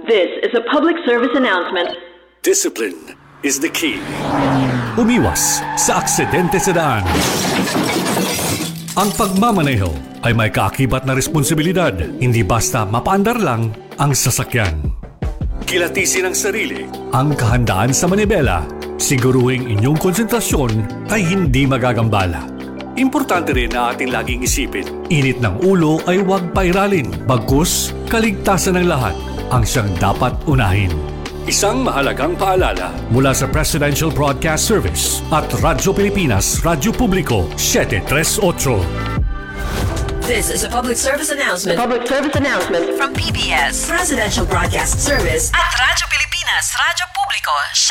This is a public service announcement. Discipline is the key. Umiwas sa aksidente sa daan. Ang pagmamaneho ay may kaakibat na responsibilidad, hindi basta mapaandar lang ang sasakyan. Kilatisin ang sarili. Ang kahandaan sa manibela, siguruhing inyong konsentrasyon ay hindi magagambala. Importante rin na ating laging isipin. Init ng ulo ay huwag pairalin, bagkus kaligtasan ng lahat ang siyang dapat unahin. Isang mahalagang paalala Mula sa Presidential Broadcast Service at Radyo Pilipinas, Radyo Publiko, 738. This is a public service announcement. Public service announcement From PBS, Presidential Broadcast Service at Radyo Pilipinas, Radyo Publiko,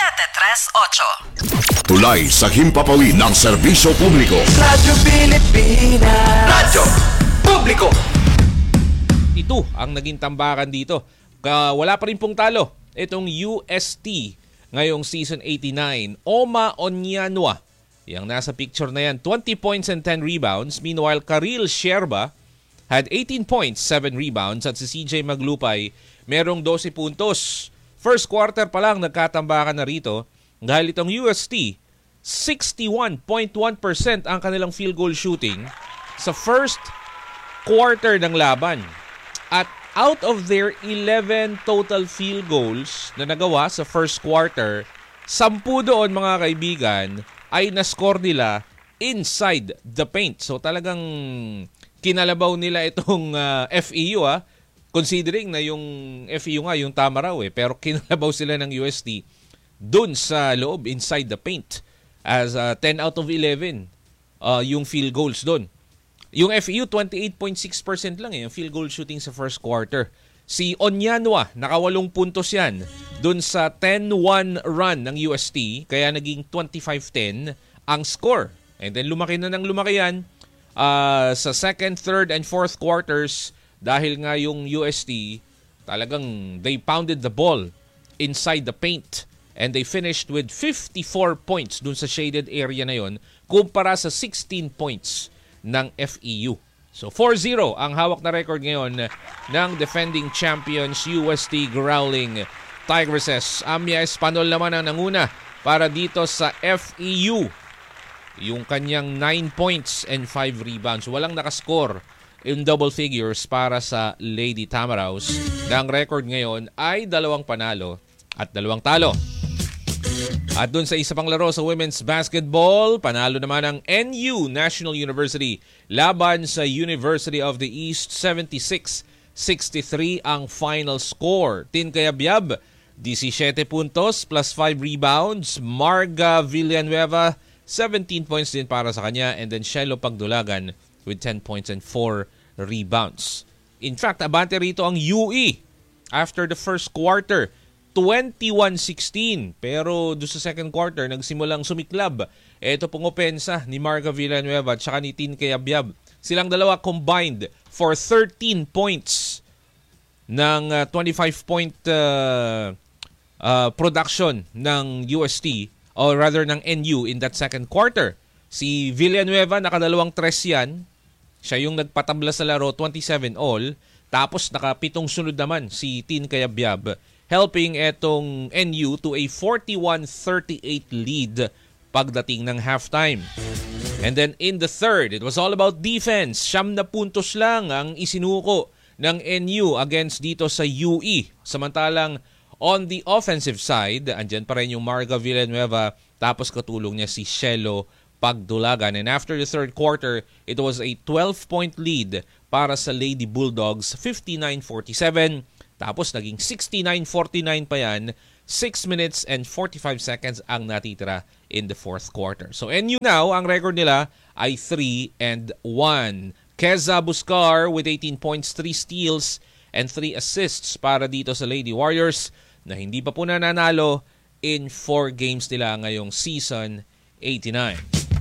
738. Tulay sa himpapawid ng serbisyo publiko. Radyo Pilipinas. Radyo Publiko. Ito ang naging tambakan dito. Wala pa rin pong talo itong UST ngayong season 89. Oma Onyanwa, yung nasa picture na yan, 20 points and 10 rebounds. Meanwhile, Karil Sherba had 18 points, 7 rebounds. At si CJ Maglupay, merong 12 puntos. First quarter pa lang nagkatambakan na rito dahil itong UST, 61.1% ang kanilang field goal shooting sa first quarter ng laban. At out of their 11 total field goals na nagawa sa first quarter, 10 doon mga kaibigan ay na-score nila inside the paint. So talagang kinalabaw nila itong FEU considering na yung FEU nga yung tama raw pero kinalabaw sila ng UST doon sa loob inside the paint as 10 out of 11 yung field goals doon. Yung FEU, 28.6% lang yung field goal shooting sa first quarter. Si Onyanwa, naka 8 puntos yan dun sa 10-1 run ng UST, kaya naging 25-10 ang score. And then lumaki na ng lumaki yan sa second, third, and fourth quarters dahil nga yung UST, talagang they pounded the ball inside the paint. And they finished with 54 points dun sa shaded area na yon kumpara sa 16 points ng FEU. So 4-0 ang hawak na record ngayon ng defending champions UST Growling Tigresses. Amya Espanol naman ang nanguna para dito sa FEU. Yung kanyang 9 points and 5 rebounds. Walang nakascore in double figures para sa Lady Tamaraws. Ang record ngayon ay 2 panalo at 2 talo. At dun sa isa pang laro sa women's basketball, panalo naman ang NU National University laban sa University of the East, 76-63 ang final score. Tin Cayabyab, 17 puntos plus 5 rebounds. Marga Villanueva, 17 points din para sa kanya. And then Shelo Pagdulagan with 10 points and 4 rebounds. In fact, abante rito ang UE after the first quarter. 21-16. Pero doon sa second quarter, nagsimulang sumiklab. Ito pong opensa ni Marga Villanueva at saka ni Tin Cayabyab. Silang dalawa combined for 13 points ng 25-point production ng UST or rather ng NU in that second quarter. Si Villanueva, nakadalawang tres yan. Siya yung nagpatabla sa laro, 27 all. Tapos nakapitong sunod naman si Tin Cayabyab, helping etong NU to a 41-38 lead pagdating ng halftime. And then in the third, it was all about defense. 9 puntos lang ang isinuko ng NU against dito sa UE. Samantalang on the offensive side, andyan pa rin yung Marga Villanueva, tapos katulong niya si Shelo Pagdulagan. And after the third quarter, it was a 12-point lead para sa Lady Bulldogs, 59-47. Tapos naging 69-49 pa yan. 6 minutes and 45 seconds ang natitira in the fourth quarter. So NU now, ang record nila ay 3-1. Keza Buscar with 18 points, 3 steals, and 3 assists para dito sa Lady Warriors na hindi pa po nananalo in 4 games nila ngayong season 89.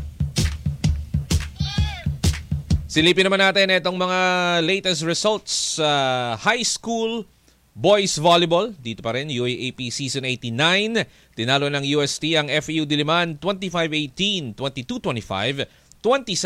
Silipin naman natin itong mga latest results sa high school boys volleyball. Dito pa rin, UAAP Season 89. Tinalo ng UST ang FEU Diliman 25-18, 22-25,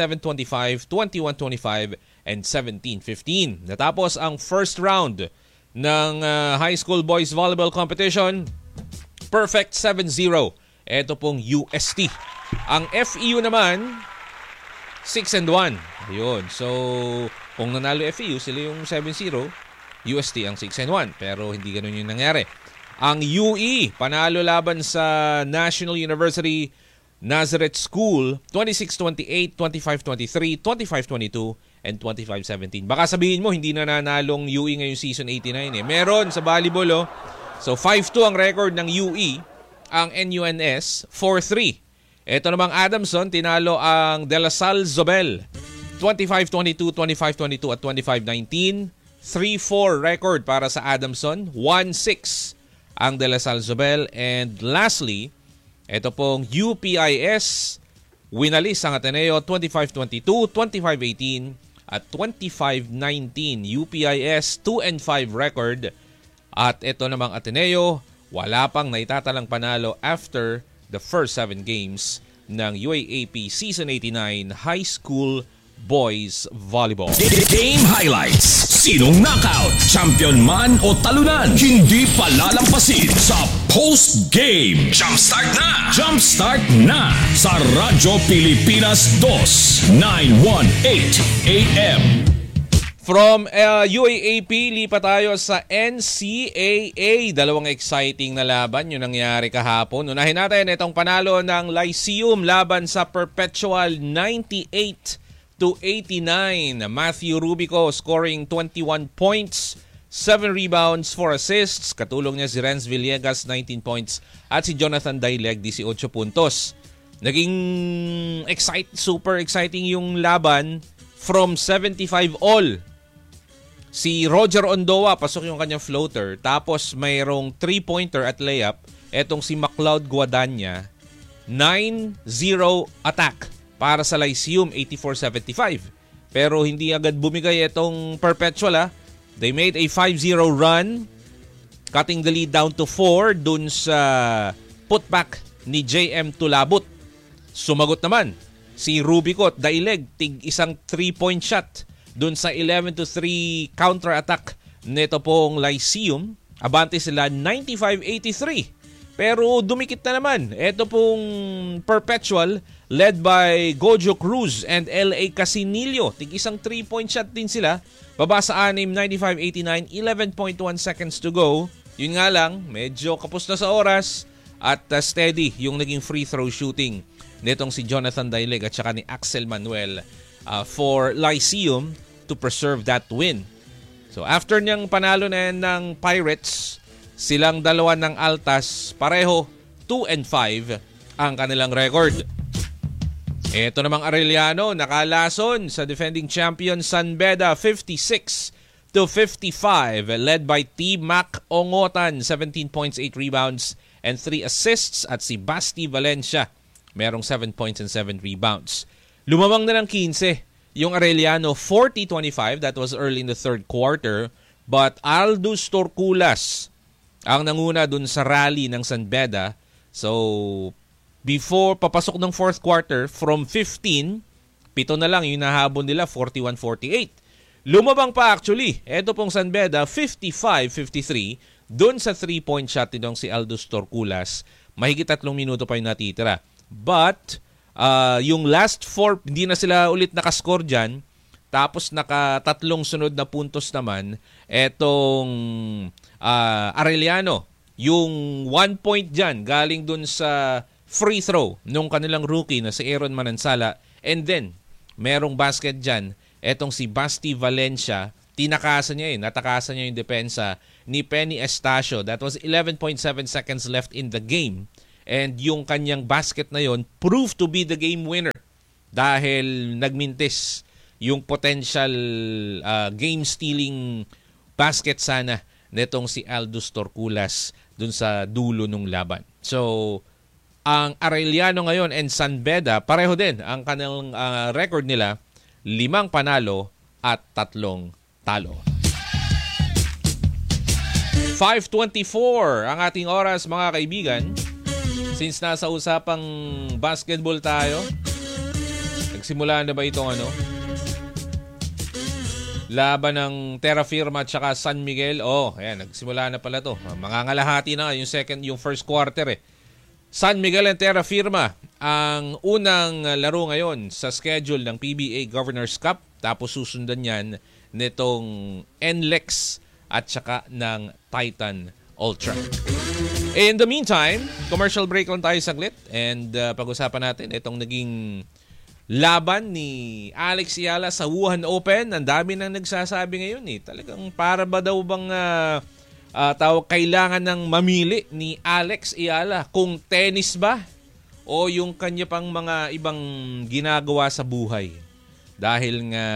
27-25, 21-25, and 17-15. Natapos ang first round ng high school boys volleyball competition. Perfect 7-0. Ito pong UST. Ang FEU naman, 6-1. Ayun. So, kung nanalo FEU, sila yung 7-0. UST ang 6-1. Pero hindi ganun yung nangyari. Ang UE, panalo laban sa National University Nazareth School, 26-28, 25-23, 25-22, and 25-17. Baka sabihin mo, hindi na nanalong UE ngayong season 89 eh. Meron sa volleyball, oh. So, 5-2 ang record ng UE. Ang NUNS, 4-3. Ito namang Adamson, tinalo ang De La Salle Zobel, 25-22, 25-22, at 25-19. 3-4 record para sa Adamson, 1-6 ang De La Salle Zobel. And lastly, ito pong UPIS, winalis ang Ateneo 25-22, 25-18 at 25-19. UPIS 2-5 record. At ito namang Ateneo, wala pang naitatalang panalo after the first 7 games ng UAAP Season 89 High School Boys Volleyball. Game highlights. Sinong knockout, champion man o talunan, hindi palalampasin sa post-game. Jumpstart na! Jumpstart na sa Radyo Pilipinas 2, 918 AM. From UAAP, lipat tayo sa NCAA. Dalawang exciting na laban yung nangyari kahapon. Unahin natin itong panalo ng Lyceum laban sa Perpetual 98-89. Matthew Rubico scoring 21 points, 7 rebounds, 4 assists. Katulong niya si Renz Villegas, 19 points. At si Jonathan Daileg, 18 puntos. Naging super exciting yung laban from 75 all. Si Roger Ondoa, pasok yung kanyang floater. Tapos mayroong 3-pointer at layup. Etong si McLeod Guadagna, 9-0 attack para sa Lyceum, 84-75. Pero hindi agad bumigay itong Perpetual. They made a 5-0 run, cutting the lead down to 4 dun sa putback ni JM Tulabut. Sumagot naman si Rubico at Daileg, tig isang 3-point shot dun sa 11-3 counter-attack nito pong Lyceum. Abante sila 95-83. Pero dumikit na naman. Ito pong Perpetual led by Gojo Cruz and LA Casinillo. Tig isang 3-point shot din sila. Baba sa 6, 95-89, 11.1 seconds to go. Yun nga lang, medyo kapos na sa oras at steady yung naging free throw shooting nitong si Jonathan Daileg at saka ni Axel Manuel for Lyceum to preserve that win. So after niyang panalo na yan ng Pirates, silang dalawa ng Altas, pareho 2-5 ang kanilang record. Ito namang Arellano, nakalason sa defending champion San Beda 56-55, led by T. Mac Ongotan, 17 points, 8 rebounds, and 3 assists. At si Basti Valencia, merong 7 points and 7 rebounds. Lumamang na ng 15 yung Arellano, 40-25. That was early in the third quarter. But Aldous Torculas ang nanguna dun sa rally ng San Beda. So, before papasok ng fourth quarter, from 15, 7 na lang yung nahabon nila, 41-48. Lumabang pa actually. Ito pong San Beda, 55-53. Dun sa 3-point shot nitong si Aldous Torculas. Mahigit 3 minuto pa yung natitira. But yung last 4, hindi na sila ulit nakascore dyan. Tapos naka-3 sunod na puntos naman etong Arellano. Yung 1 point dyan galing dun sa free throw nung kanilang rookie na si Aaron Manansala. And then, merong basket dyan. Etong si Basti Valencia, tinakasan niya natakasan niya yung depensa ni Penny Estacio. That was 11.7 seconds left in the game. And yung kanyang basket na yon proved to be the game winner dahil nagmintis yung potential game-stealing basket sana netong si Aldous Torculas dun sa dulo ng laban. So, ang Arellano ngayon and San Beda, pareho din ang kanilang record nila, 5 panalo at 3 talo. 5:24 ang ating oras, mga kaibigan. Since nasa usapang basketball tayo, nagsimula na ba itong Laban ng Terra Firma at saka San Miguel. Ayan, nagsimula na pala to. Mangangalahati na yung first quarter eh. San Miguel and Terra Firma ang unang laro ngayon sa schedule ng PBA Governors Cup. Tapos susundan yan nitong NLEX at saka ng Titan Ultra. In the meantime, commercial break lang tayo saglit and pag-usapan natin itong naging laban ni Alex Eala sa Wuhan Open. Ang dami nang nagsasabi ngayon eh. Talagang para ba daw bang kailangan ng mamili ni Alex Eala kung tennis ba o yung kanya pang mga ibang ginagawa sa buhay. Dahil nga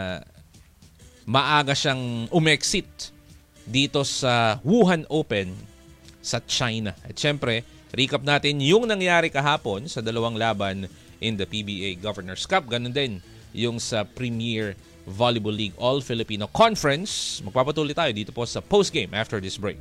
maaga siyang umexit dito sa Wuhan Open sa China. At syempre, recap natin yung nangyari kahapon sa dalawang laban in the PBA Governors Cup. Ganun din yung sa Premier Volleyball League All-Filipino Conference. Magpapatuloy tayo dito po sa postgame after this break.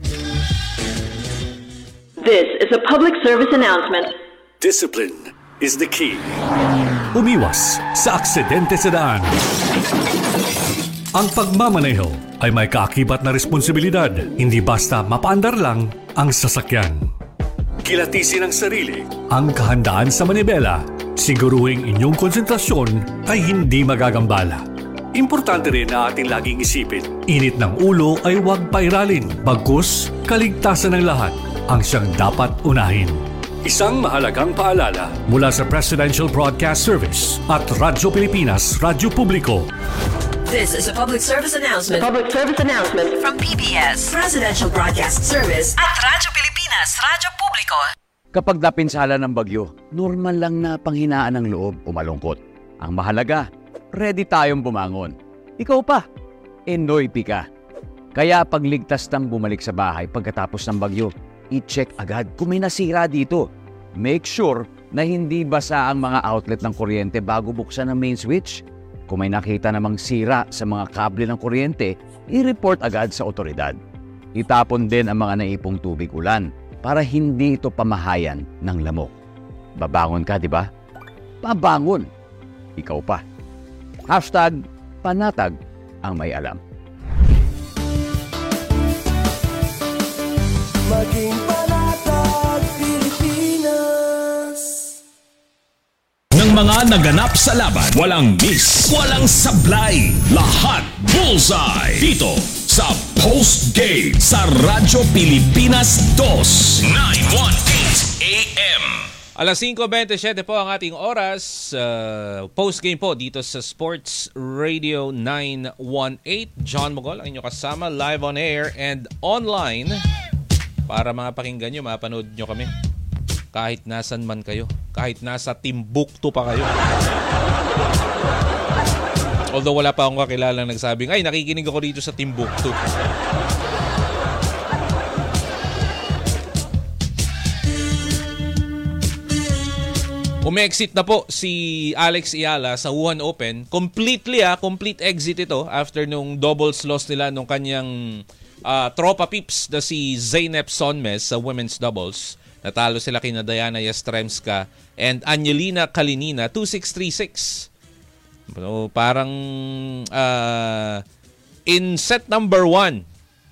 This is a public service announcement. Discipline is the key. Umiwas sa aksidente sa daan. Ang pagmamaneho ay may kaakibat na responsibilidad. Hindi basta mapaandar lang ang sasakyan. Kilatisin ang sarili. Ang kahandaan sa manibela, siguruhing inyong konsentrasyon ay hindi magagambala. Importante rin na ating laging isipin. Init ng ulo ay huwag pairalin. Bagkus, kaligtasan ng lahat ang siyang dapat unahin. Isang mahalagang paalala. Mula sa Presidential Broadcast Service at Radyo Pilipinas, Radyo Publiko. This is a public service announcement Public service announcement. from PBS, Presidential Broadcast Service at Radyo Pilipinas, Radyo Publiko. Kapag napinsala ng bagyo, normal lang na panghinaan ng loob o malungkot. Ang mahalaga, ready tayong bumangon. Ikaw pa, enoypi ka. Kaya pagligtas ng bumalik sa bahay pagkatapos ng bagyo, i-check agad kung may nasira dito. Make sure na hindi basa ang mga outlet ng kuryente bago buksan ang main switch. Kung may nakita namang sira sa mga kable ng kuryente, i-report agad sa otoridad. Itapon din ang mga naipong tubig ulan para hindi ito pamahayan ng lamok. Babangon ka, di ba? Babangon. Ikaw pa. #panatag ang may alam. Maging panatag, Pilipinas. Ng mga naganap sa laban, walang miss, walang sablay, lahat bullseye. Dito sa Post Game sa Radyo Pilipinas 2, 918 AM. Alas 5:27 po ang ating oras. Post-game po dito sa Sports Radio 918. John Mogol ang inyong kasama live on air and online. Para mga pakinggan nyo, mapanood nyo kami. Kahit nasan man kayo. Kahit nasa Timbuktu pa kayo. Although wala pa akong kakilalang nagsabing, ay nakikinig ako dito sa Timbuktu. Umexit na po si Alex Eala sa Wuhan Open. Complete exit ito after nung doubles loss nila nung kanyang tropa pips na si Zeynep Sonmez sa women's doubles. Natalo sila kina Diana Yastremska and Angelina Kalinina 2-6, 3-6. So, parang in set number 1,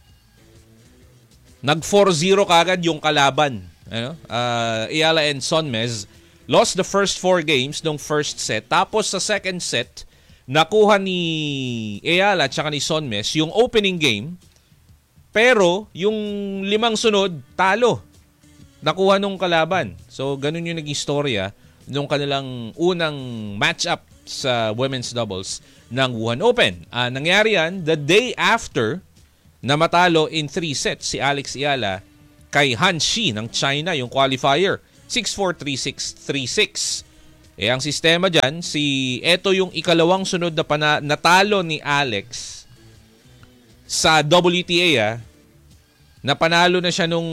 nag 4-0 kagad yung kalaban. Eala and Sonmez lost the first 4 games nung first set. Tapos sa second set, nakuha ni Eala at saka ni Sonmez yung opening game. Pero yung 5 sunod, talo. Nakuha nung kalaban. So, ganun yung naging storya nung kanilang unang match-up sa women's doubles ng Wuhan Open. Nangyari yan the day after na matalo in 3 sets si Alex Eala kay Han Shi ng China, yung qualifier. 6-4, 3-6, 3-6. Ang sistema dyan, eto yung ikalawang sunod na natalo ni Alex sa WTA. Napanalo na siya nung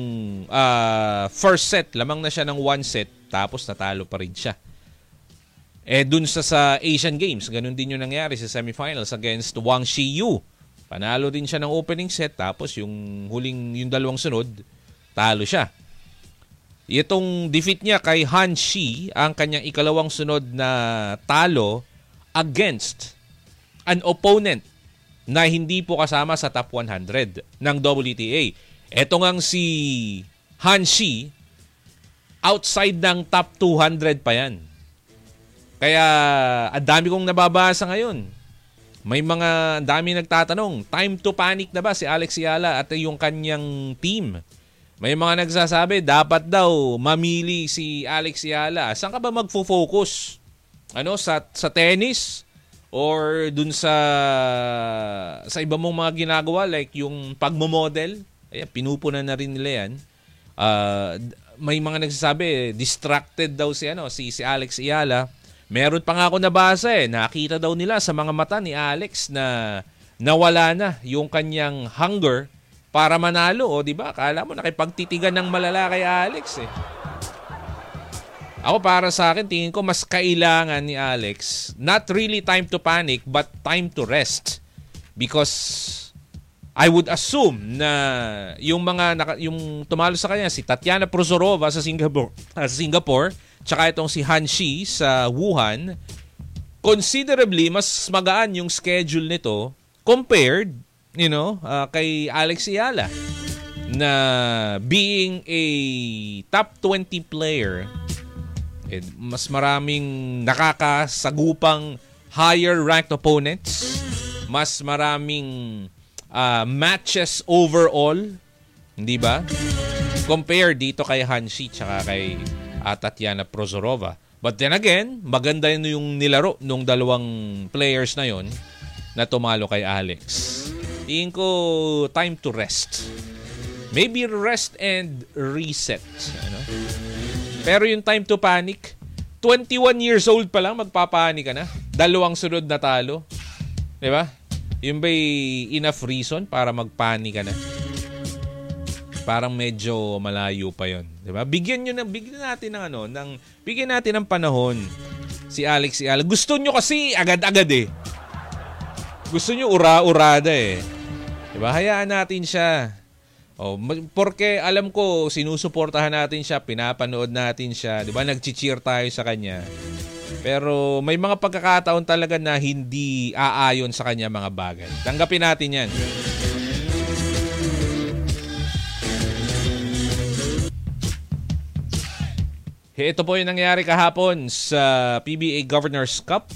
first set. Lamang na siya ng 1 set. Tapos natalo pa rin siya. Dun sa Asian Games, ganun din yung nangyari sa semifinals against Wang Shiyu. Panalo din siya ng opening set. Tapos yung dalawang sunod, talo siya. Itong defeat niya kay Han Shi, ang kanyang ikalawang sunod na talo against an opponent na hindi po kasama sa top 100 ng WTA. Ito ngang si Hanshi, outside ng top 200 pa yan. Kaya ang dami kong nababasa ngayon. May mga dami nagtatanong, time to panic na ba si Alex Ayala at yung kanyang team? May mga nagsasabi, dapat daw mamili si Alex Ayala. Saan ka ba magfo-focus? Sa tennis? Or dun sa iba mong mga ginagawa like yung pagmo-model? Ayan, pinupunan na rin nila yan. May mga nagsasabi, distracted daw si Alex Ayala. Meron pa nga ako nabasa nakita daw nila sa mga mata ni Alex na nawala na yung kanyang hunger para manalo. O, di ba? Akala mo nakipagtitigan ng malala kay Alex Ako para sa akin, tingin ko mas kailangan ni Alex, not really time to panic, but time to rest. Because I would assume na yung tumalo sa kanya, si Tatiana Prozorova sa Singapore, tsaka itong si Hanshi sa Wuhan, considerably mas magaan yung schedule nito compared, kay Alex Ayala na being a top 20 player, mas maraming nakakasagupang higher ranked opponents, mas maraming matches overall, hindi ba? Compare dito kay Hanshi tsaka kay Tatiana Prozorova. But then again, maganda yung nilaro nung dalawang players na yon na tumalo kay Alex. Tingin ko time to rest. Maybe rest and reset. Pero yung time to panic, 21 years old pa lang magpapanik ka na. Dalawang sunod na talo. Diba? Yung ba'y enough reason para magpanik ka na? Parang medyo malayo pa yon, 'di ba? Bigyan natin ng panahon si Alex Ayala. Gusto nyo kasi agad-agad Gusto nyo ura-urada 'Di ba? Hayaan natin siya. Porque alam ko sinusuportahan natin siya, pinapanood natin siya, 'di ba? Nagchi-cheer tayo sa kanya. Pero may mga pagkakataon talaga na hindi aayon sa kanya mga bagay. Tanggapin natin 'yan. Ito po yung nangyari kahapon sa PBA Governors Cup.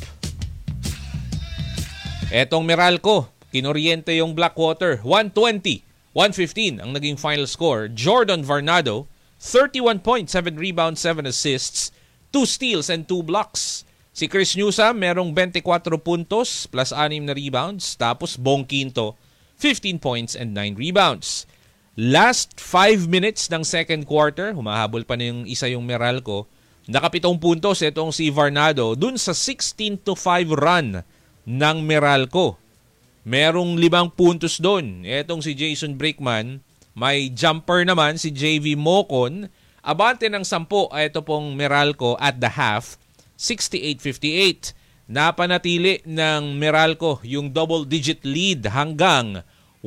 Etong Meralco, kinoryente yung Blackwater. 120-115 ang naging final score. Jordan Varnado, 31 points, 7 rebounds, 7 assists, 2 steals and 2 blocks. Si Chris Newsam merong 24 puntos plus 6 na rebounds. Tapos Bong Quinto, 15 points and 9 rebounds. Last 5 minutes ng second quarter, humahabol pa na yung isa yung Meralco. Nakapitong puntos itong si Varnado dun sa 16-5 run ng Meralco. Merong 5 puntos dun. Itong si Jason Brickman. May jumper naman si JV Mocon. Abante ng 10, ito pong Meralco at the half, 68-58. Napanatili ng Meralco yung double-digit lead hanggang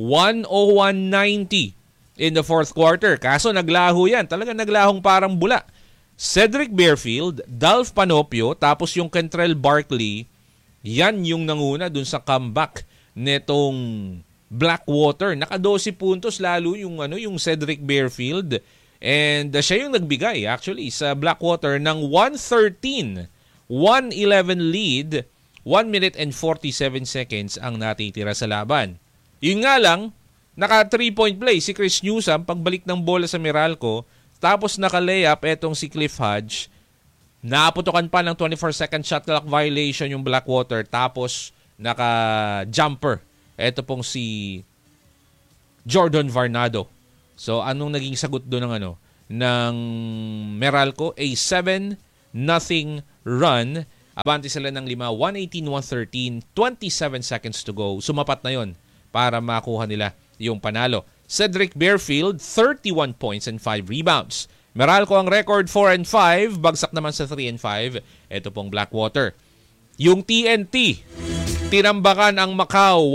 101-90. In the fourth quarter. Kaso naglaho yan. Talagang naglahong parang bula. Cedric Bearfield, Dolph Panopio, tapos yung Kentrell Barkley, yan yung nanguna dun sa comeback netong Blackwater. Naka 12 puntos lalo yung Cedric Bearfield. And siya yung nagbigay actually sa Blackwater ng 113-111 lead. 1 minute and 47 seconds ang natitira sa laban. Yun nga lang, naka 3-point play si Chris Newsam pagbalik ng bola sa Meralco, tapos naka-layup etong si Cliff Hodge. Naaputokan pa ng 24-second shot clock violation yung Blackwater, tapos naka-jumper eto pong si Jordan Varnado. So anong naging sagot doon ng Meralco? A 7-0 run. Abante sila ng 5, 118-113, 27 seconds to go. Sumapat na yon para makuha nila yung panalo. Cedric Bearfield, 31 points and 5 rebounds. Meralco ang record 4-5, bagsak naman sa 3-5. Ito pong Blackwater. Yung TNT, tinambakan ang Macau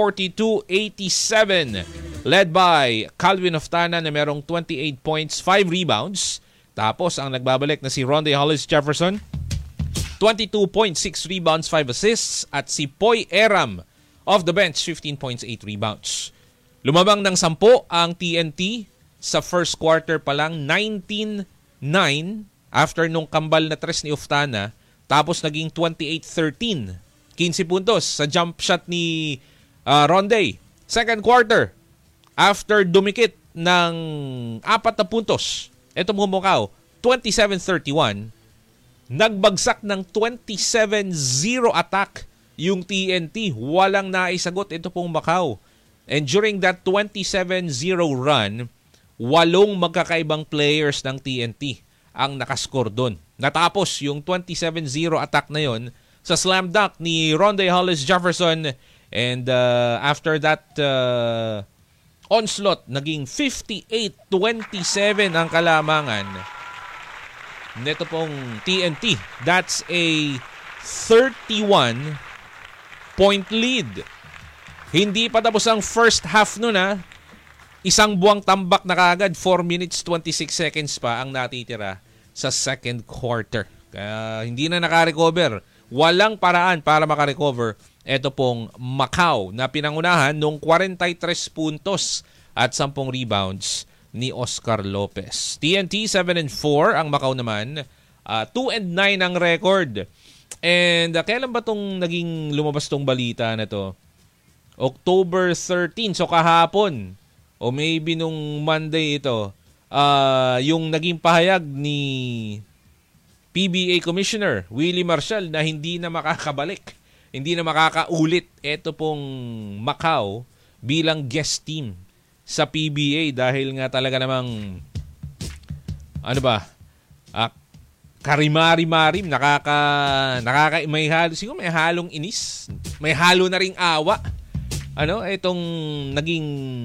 142-87. Led by Calvin Oftana na merong 28 points, 5 rebounds. Tapos ang nagbabalik na si Rondae Hollis Jefferson, 22 points, 6 rebounds, 5 assists. At si Poy Eram Off the bench, 15 points, 8 rebounds. Lumabang ng 10 ang TNT sa first quarter pa lang, 19-9 after nung kambal na tres ni Uftana, tapos naging 28-13. 15 puntos sa jump shot ni Ronday. Second quarter, after dumikit ng 4 na puntos, ito Macau, 27-31, nagbagsak ng 27-0 attack yung TNT. Walang naisagot ito pong Macau. And during that 27-0 run, 8 magkakaibang players ng TNT ang nakascore doon. Natapos yung 27-0 attack na yon sa slam dunk ni Ronday Hollis Jefferson. And after that onslaught, naging 58-27 ang kalamangan nito pong TNT. That's a 31-point lead. Hindi pa tapos ang first half nun Isang buwang tambak na kagad, 4 minutes 26 seconds pa ang natitira sa second quarter. Kaya hindi na nakarecover. Walang paraan para makarecover. Ito pong Macau na pinangunahan nung 43 puntos at 10 rebounds ni Oscar Lopez. TNT 7-4 ang Macau naman. 2-9 ang record. And kailan ba itong naging lumabas tong balita na to? October 13, so kahapon. O maybe nung Monday ito, yung naging pahayag ni PBA Commissioner Willie Marshall na hindi na makakabalik, hindi na makakaulit ito pong Macau bilang guest team sa PBA dahil nga talaga namang karimari-marim, may halo, siguro may halong inis, may halo na ring awa. Itong naging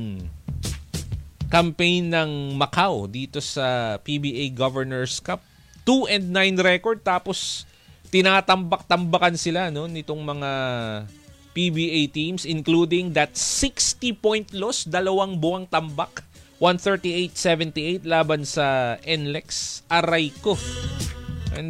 campaign ng Macau dito sa PBA Governors Cup. 2-9 record tapos tinatambak-tambakan sila nitong mga PBA teams, including that 60-point loss, 2 buwang tambak, 138-78 laban sa NLEX. Aray ko. And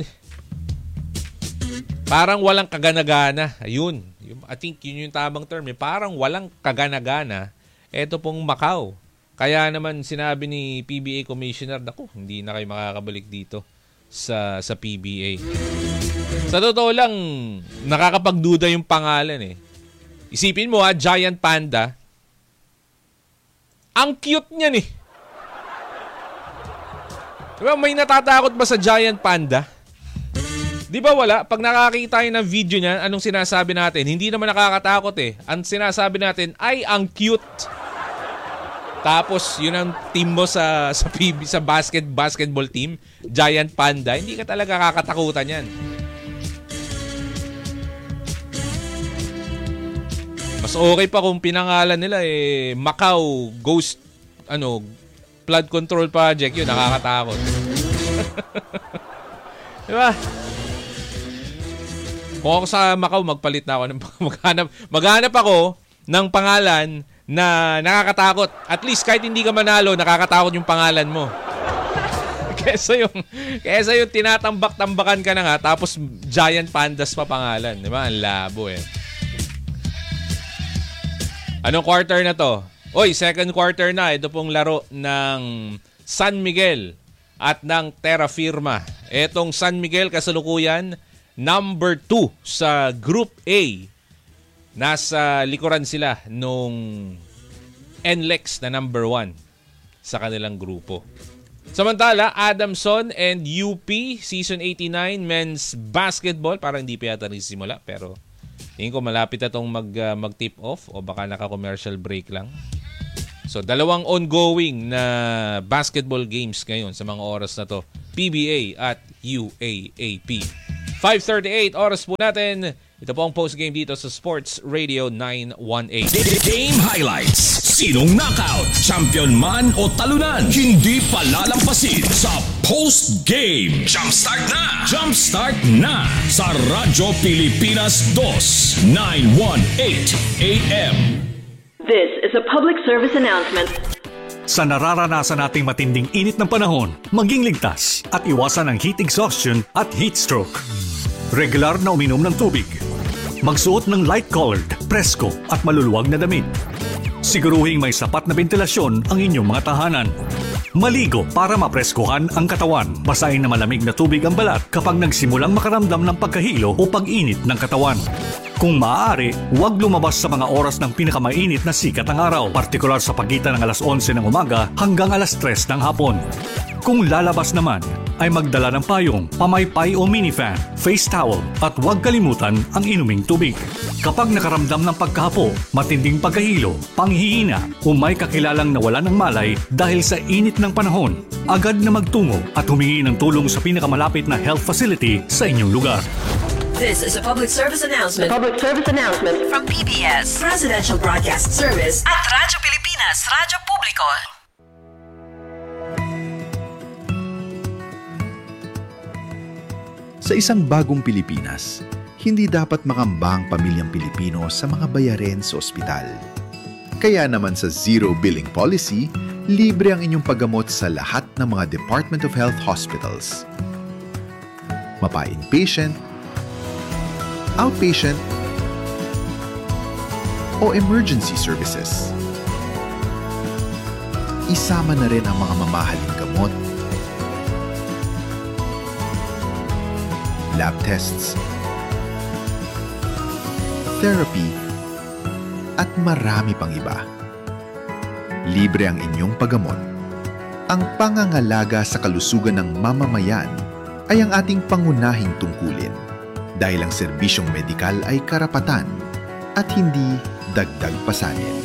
parang walang kaganagana. Ayun. I think yun yung tamang term. Parang walang kaganagana. Ito pong Macau. Kaya naman sinabi ni PBA Commissioner, naku, hindi na kayo makakabalik dito sa PBA. Sa totoo lang, nakakapagduda yung pangalan Isipin mo Giant Panda. Ang cute niyan Diba, may natatakot ba sa Giant Panda? Di ba wala? Pag nakakita tayo ng video niyan, anong sinasabi natin? Hindi naman nakakatakot Ang sinasabi natin ay ang cute. Tapos, yun ang team mo sa basketball team, Giant Panda. Hindi ka talaga kakatakutan yan. Mas okay pa kung pinangalan nila Macau Ghost Flood Control Project. Yun, nakakatakot. Diba? Kung ako sa Macau, magpalit na ako maghanap ako ng pangalan na nakakatakot. At least kahit hindi ka manalo, nakakatakot yung pangalan mo. Kesa yung tinatambak-tambakan ka na tapos Giant Pandas pa pangalan. Di ba? Ang labo Anong quarter na to? Second quarter na. Ito pong laro ng San Miguel at ng Terra Firma. Etong San Miguel kasalukuyan, number 2 sa Group A. Nasa likuran sila nung NLEX na number 1 sa kanilang grupo. Samantala, Adamson and UP Season 89 Men's Basketball, parang hindi pa yata nagsisimula pero tingin ko malapit na itong mag-tip off o baka naka-commercial break lang. So, 2 ongoing na basketball games ngayon sa mga oras na to. PBA at UAAP. 5:38 oras po natin. Ito po ang postgame dito sa Sports Radio 918. Game highlights. Sinong knockout, champion man o talunan, hindi palalampasin sa postgame. Jumpstart na! Jumpstart na sa Radyo Pilipinas 2, 918 AM. This is a public service announcement. Sa nararanasan nating matinding init ng panahon, maging ligtas at iwasan ang heat exhaustion at heat stroke. Regular na uminom ng tubig. Magsuot ng light-colored, presko at maluluwag na damit. Siguruhing may sapat na ventilasyon ang inyong mga tahanan. Maligo para mapreskohan ang katawan. Basahin na malamig na tubig ang balat kapag nagsimulang makaramdam ng pagkahilo o pag-init ng katawan. Kung maaari, huwag lumabas sa mga oras ng pinakamainit na sikat ng araw, partikular sa pagitan ng alas 11 ng umaga hanggang alas 3 ng hapon. Kung lalabas naman, ay magdala ng payong, pamaypay o minifan, face towel at huwag kalimutan ang inuming tubig. Kapag nakaramdam ng pagkahapo, matinding pagkahilo, panghihina o may kakilalang nawalan ng malay dahil sa init ng panahon, agad na magtungo at humingi ng tulong sa pinakamalapit na health facility sa inyong lugar. This is a public service announcement From PBS Presidential Broadcast Service at Radyo Pilipinas, Radyo Publiko. Sa isang bagong Pilipinas, hindi dapat makamba ang pamilyang Pilipino sa mga bayarin sa ospital. Kaya naman sa Zero Billing Policy, libre ang inyong paggamot sa lahat ng mga Department of Health hospitals. Mapa-inpatient, outpatient, o emergency services. Isama na rin ang mga mamahaling gamot, lab tests, therapy, at marami pang iba. Libre ang inyong paggamot. Ang pangangalaga sa kalusugan ng mamamayan ay ang ating pangunahing tungkulin dahil ang serbisyong medikal ay karapatan at hindi dagdag pasanin.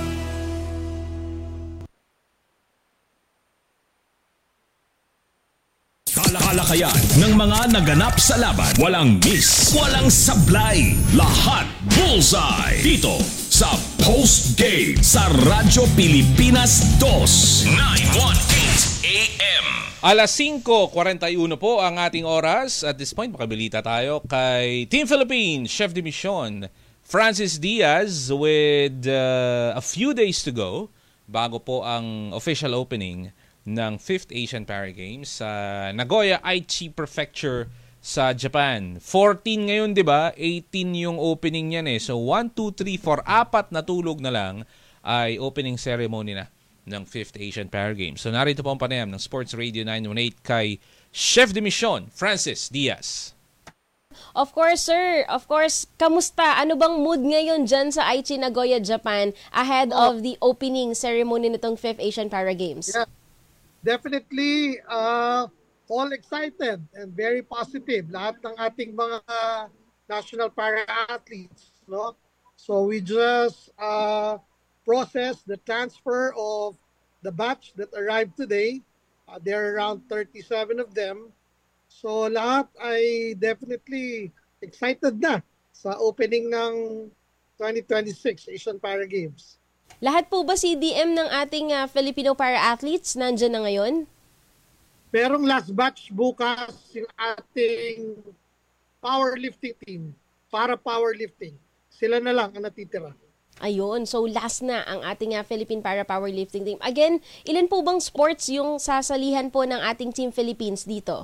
Talakayan ng mga naganap sa laban. Walang miss, walang sablay. Lahat bullseye. Dito sa Post Game sa Radyo Pilipinas 2, 918 AM. Alas 5:41 po ang ating oras. At this point, makabilita tayo kay Team Philippines, Chef de Mission, Francis Diaz with a few days to go bago po ang official opening ng 5th Asian Para Games sa Nagoya Aichi Prefecture sa Japan. 14 ngayon, di ba? 18 yung opening niyan eh. So 1, 2, 3, 4, apat na tulog na lang ay opening ceremony na ng 5th Asian Para Games. So narito po ang panayam ng Sports Radio 918 kay Chef de Mission, Francis Diaz. Of course, sir. Of course. Kamusta? Ano bang mood ngayon dyan sa Aichi, Nagoya, Japan ahead of the opening ceremony nitong 5th Asian Para Games? Yeah. Definitely all excited and very positive. Lahat ng ating mga national para-athletes, no? So we just processed the transfer of the batch that arrived today. There are around 37 of them. So lahat ay definitely excited na sa opening ng 2026 Asian Para Games. Lahat po ba CDM ng ating Filipino para-athletes nandyan na ngayon? Merong last batch bukas yung ating powerlifting team, para powerlifting. Sila na lang ang natitira. Ayun, so last na ang ating Philippine para powerlifting team. Again, ilan po bang sports yung sasalihan po ng ating Team Philippines dito?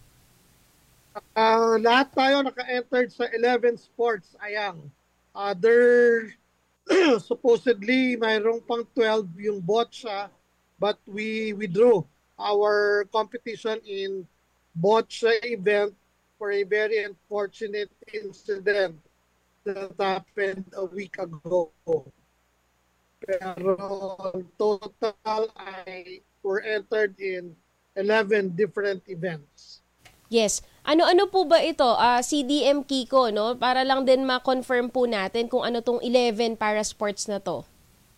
Lahat tayo naka-entered sa 11 sports, ayang. Supposedly, mayroong pang 12 yung boccia, but we withdrew our competition in boccia event for a very unfortunate incident that happened a week ago. Pero total ay were entered in 11 different events. Yes. Ano-ano po ba ito? CDM Kiko, no? Para lang din ma-confirm po natin kung ano tong 11 para sports na to.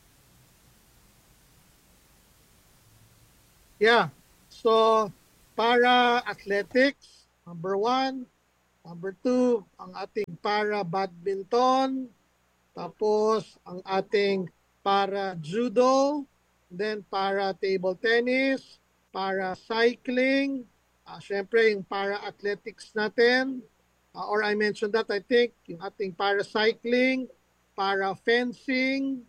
Yeah. So, para athletics, number 1. Number 2, ang ating para badminton. Tapos, ang ating para judo. Then, para table tennis. Para cycling. Siyempre, yung para-athletics natin, or I mentioned that, I think, yung ating para-cycling, para-fencing,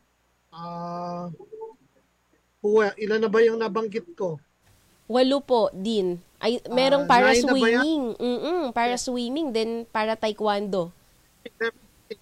ilan na ba yung nabanggit ko? 8 po din. Ay, merong para swimming. Para swimming, then para taekwondo.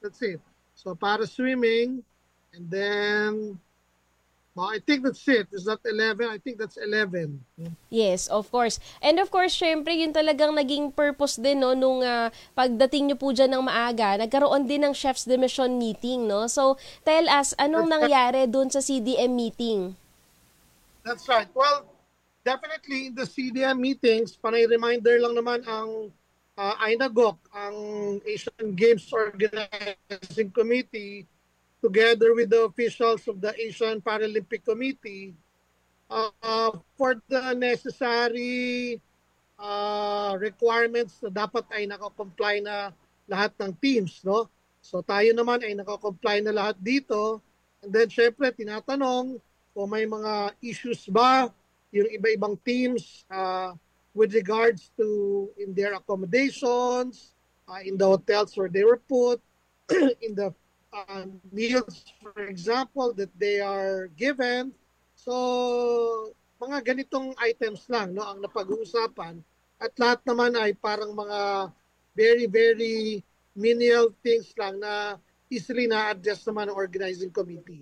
That's it. So para swimming, and then I think that's it. Is that 11? I think that's 11. Yes, of course. And of course, syempre, yun talagang naging purpose din, no, nung pagdating nyo po dyan ng maaga, nagkaroon din ng Chef's de Mission meeting, no? So, tell us, anong nangyari dun sa CDM meeting? That's right. Well, definitely in the CDM meetings, panay reminder lang naman ang INAGOC, ang Asian Games Organizing Committee, together with the officials of the Asian Paralympic Committee, for the necessary requirements na dapat ay nakakomply na lahat ng teams, no? So tayo naman ay nakakomply na lahat dito. And then syempre tinatanong kung may mga issues ba yung iba-ibang teams with regards to in their accommodations, in the hotels where they were put, in the meals, for example, that they are given. So, mga ganitong items lang, no, ang napag-uusapan. At lahat naman ay parang mga very, very menial things lang na easily na-address naman ng organizing committee.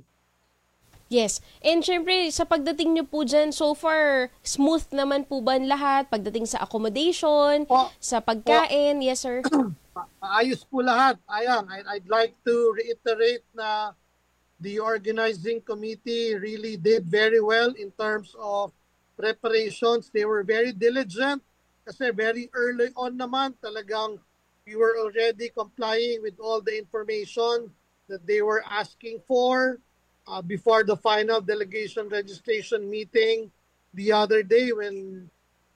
Yes. And syempre, sa pagdating nyo po dyan, so far, smooth naman po ba lahat? Pagdating sa accommodation, sa pagkain, yes sir? Ayos po lahat. Ayan, I'd like to reiterate na the organizing committee really did very well in terms of preparations. They were very diligent kasi very early on naman talagang we were already complying with all the information that they were asking for before the final delegation registration meeting the other day when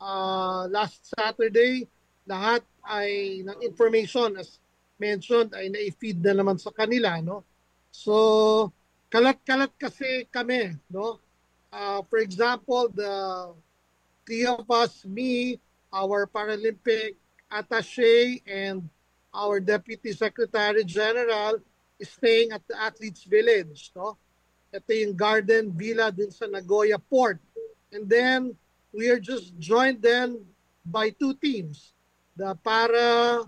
last Saturday, lahat ay ng information as mentioned ay na-feed na naman sa kanila, no? So kalat-kalat kasi kami, no? For example, the three of us, me, our Paralympic attaché, and our Deputy Secretary General is staying at the Athletes Village, no? Ito yung Garden Villa dun sa Nagoya Port. And then we are just joined then by two teams, the para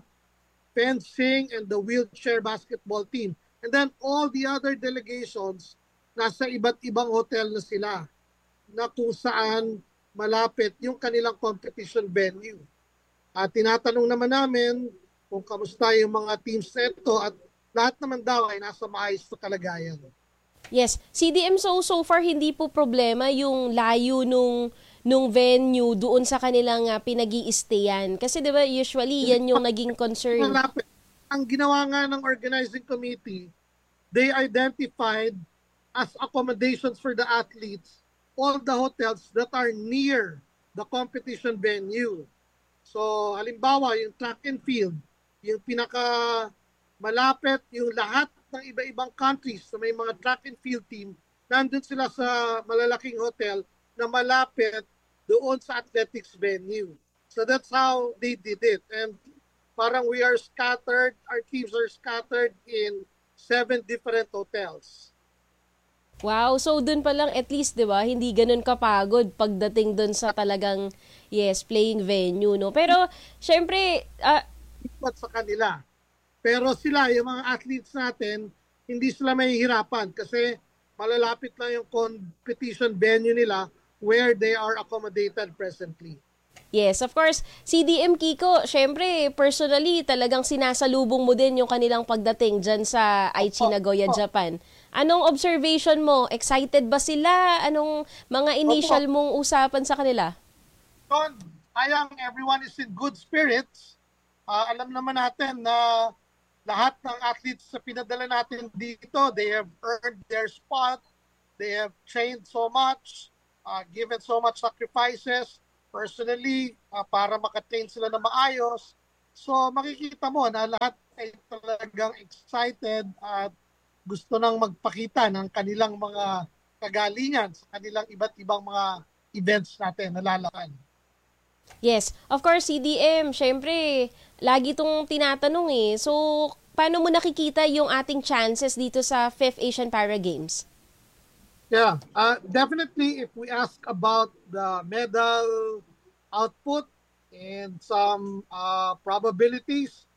fencing and the wheelchair basketball team. And then all the other delegations nasa iba't ibang hotel na sila na kung saan malapit yung kanilang competition venue. At tinatanong naman namin kung kamusta yung mga teams na ito at lahat naman daw ay nasa maayos na kalagayan. Yes, CDM, so far hindi po problema yung layo nung venue doon sa kanilang pinag-i-stayan. Kasi 'di ba usually yan yung naging concern. Ang ginawa nga ng organizing committee, they identified as accommodations for the athletes all the hotels that are near the competition venue. So halimbawa yung track and field, yung pinaka malapit, yung lahat ng iba-ibang countries na may mga track and field team, nandun sila sa malalaking hotel na malapit doon sa athletics venue. So that's how they did it. And parang we are scattered, our teams are scattered in 7 different hotels. Wow, so dun pa lang at least, 'di ba, hindi ganoon kapagod pagdating dun sa talagang playing venue, no. Pero syempre, sa kanila. Pero sila, yung mga athletes natin, hindi sila mahihirapan kasi malalapit lang yung competition venue nila where they are accommodated presently. Yes, of course. CDM Kiko, syempre, personally, talagang sinasalubong mo din yung kanilang pagdating dyan sa Aichi Nagoya, Japan. Anong observation mo? Excited ba sila? Anong mga initial mong usapan sa kanila? Everyone is in good spirits. Alam naman natin na lahat ng athletes sa pinadala natin dito, they have earned their spot, they have trained so much, given so much sacrifices personally para makatrain sila na maayos. So makikita mo na lahat ay talagang excited at gusto nang magpakita ng kanilang mga kagalingan sa kanilang iba't ibang mga events natin na lalakan. Yes, of course, CDM, syempre, lagi itong tinatanong So, paano mo nakikita yung ating chances dito sa 5th Asian Para Games? Yeah, definitely if we ask about the medal output and some probabilities,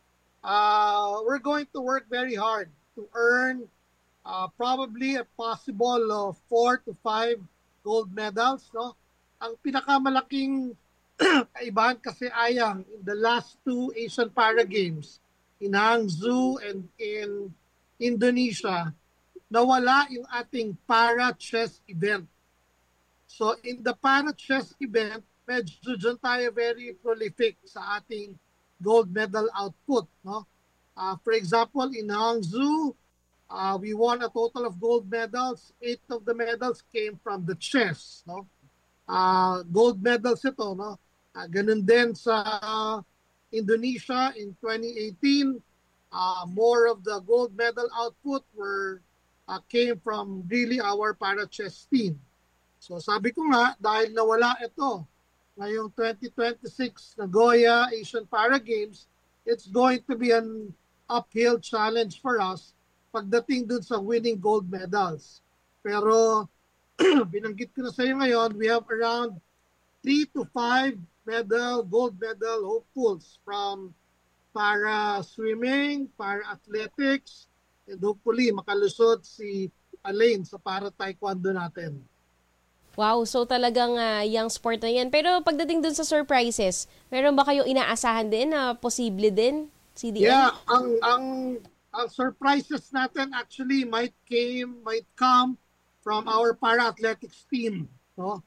we're going to work very hard to earn probably a possible 4 to 5 gold medals. No? Ang pinakamalaking kaibahan kasi ayang in the last 2 Asian Para Games in Hangzhou and in Indonesia, nawala yung ating para chess event. So in the para chess event, medyo dyan tayo very prolific sa ating gold medal output. No? For example, in Hangzhou, we won a total of gold medals. 8 of the medals came from the chess. No? Gold medals ito. No? Ganun din sa Indonesia in 2018. More of the gold medal output came from really our para chess team. So sabi ko nga, dahil nawala ito ngayong 2026 Nagoya Asian Para Games, it's going to be an uphill challenge for us pagdating dun sa winning gold medals. Pero binanggit ko na sa iyo ngayon, we have around 3 to 5 gold medal hopefuls from para swimming, para athletics, and hopefully makalusot si Alain sa para taekwondo natin. Wow, so talagang yung sport na yan. Pero pagdating dun sa surprises, meron ba kayong inaasahan din na posible din, CDM? Yeah, ang surprises natin actually might come from our para-athletics team. No?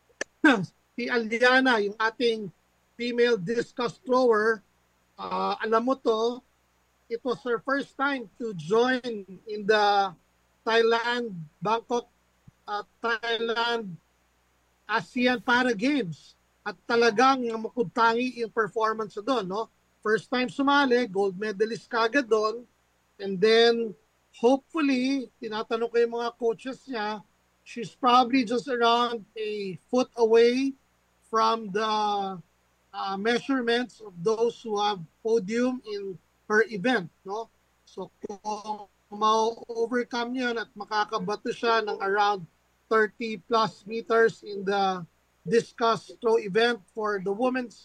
Si Aliana, yung ating female discus thrower, alam mo to, it was her first time to join in the Bangkok Thailand ASEAN Para Games. At talagang makudtangi yung performance doon. No? First time sumali, gold medalist kagad doon. And then, hopefully, tinatanong ko yung mga coaches niya, she's probably just around a foot away from the measurements of those who have podium in her event. No? So, kung ma-overcome yun at makakabato siya ng around 30 plus meters in the discus throw event for the women's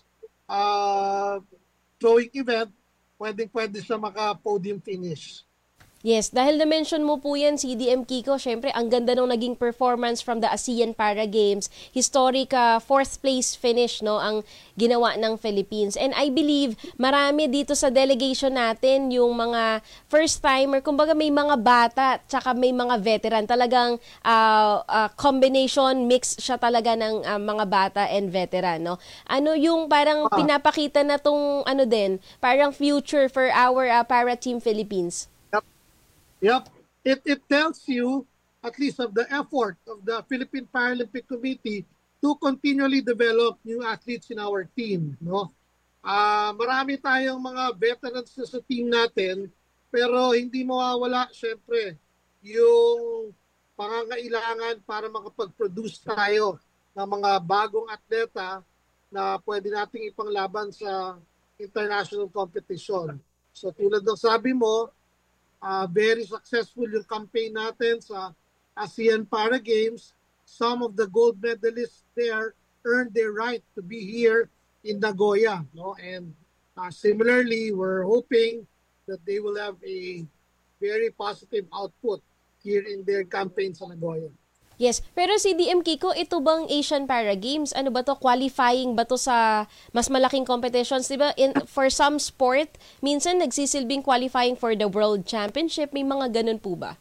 throwing event, pwede siya maka-podium finish. Yes, dahil na-mention mo po yan, CDM Kiko, syempre ang ganda nung naging performance from the ASEAN Para Games. Historic 4th place finish no ang ginawa ng Philippines. And I believe marami dito sa delegation natin yung mga first-timer, kumbaga may mga bata tsaka may mga veteran. Talagang combination, mix siya talaga ng mga bata and veteran. No? Ano yung parang pinapakita na tong parang future for our para team Philippines? Yep. It tells you at least of the effort of the Philippine Paralympic Committee to continually develop new athletes in our team. No? Marami tayong mga veterans sa team natin, pero hindi mawawala syempre yung pangangailangan para makapag-produce tayo ng mga bagong atleta na pwede nating ipanglaban sa international competition. So tulad ng sabi mo, very successful yung campaign natin sa ASEAN Para Games. Some of the gold medalists there earned their right to be here in Nagoya. No? And similarly, we're hoping that they will have a very positive output here in their campaign sa Nagoya. Yes, pero CDM Kiko, ito bang Asian Para Games? Ano ba to? Qualifying ba to sa mas malaking competitions? Diba? For some sport, minsan nagsisilbing qualifying for the World Championship. May mga ganun po ba?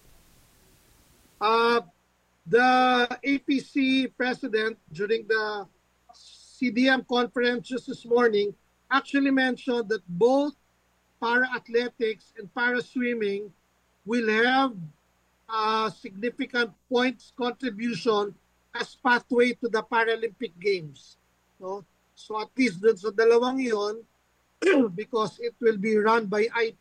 The APC president during the CDM conference just this morning actually mentioned that both para-athletics and para-swimming will have significant points contribution as pathway to the Paralympic Games. No? So at least dun sa dalawang yon, because it will be run by